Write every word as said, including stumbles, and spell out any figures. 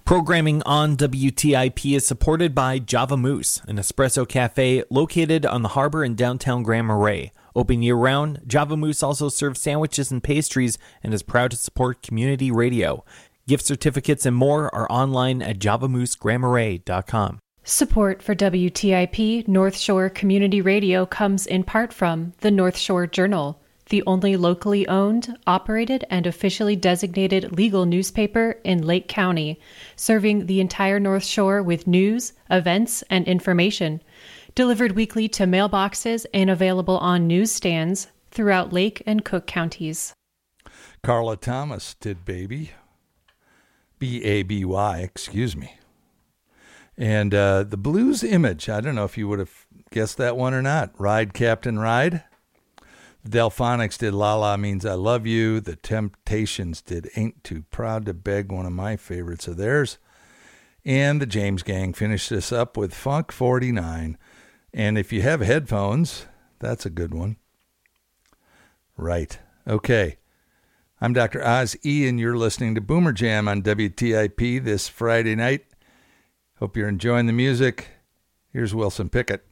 Programming on W T I P is supported by Java Moose, an espresso cafe located on the harbor in downtown Grand Marais. Open year-round, Java Moose also serves sandwiches and pastries and is proud to support community radio. Gift certificates and more are online at java moose grand marais dot com. Support for W T I P North Shore Community Radio comes in part from the North Shore Journal, the only locally owned, operated, and officially designated legal newspaper in Lake County, serving the entire North Shore with news, events, and information. Delivered weekly to mailboxes and available on newsstands throughout Lake and Cook counties. Carla Thomas did Baby. B A B Y, excuse me. And uh, the Blues Image, I don't know if you would have guessed that one or not. Ride, Captain, Ride. The Delphonics did La La Means I Love You. The Temptations did Ain't Too Proud to Beg, one of my favorites of theirs. And the James Gang finished this up with Funk forty-nine. And if you have headphones, that's a good one. Right. Okay. I'm Doctor Oz E, and you're listening to Boomer Jam on W T I P this Friday night. Hope you're enjoying the music. Here's Wilson Pickett.